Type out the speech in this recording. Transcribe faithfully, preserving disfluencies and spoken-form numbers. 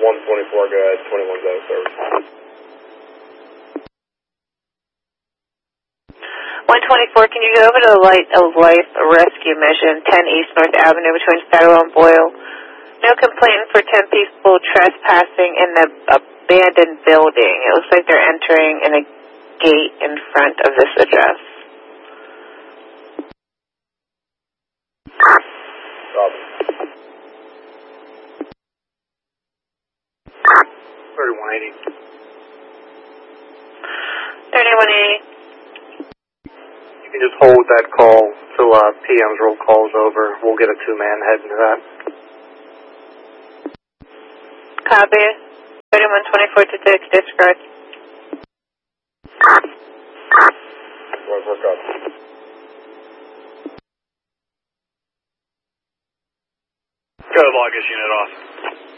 one twenty-four, go ahead, twenty-one's out of service. one twenty-four, can you go over to the Light of Life Rescue Mission, ten East North Avenue between Federal and Boyle? No complaint for ten people trespassing in the abandoned building. It looks like they're entering in a gate in front of this address. thirty-one eighty. thirty-one eighty. You can just hold that call till uh, P M's roll call's over. We'll get a two-man heading to that. Copy. thirty-one twenty-four to six, disregard. One for copy. Go log this unit off.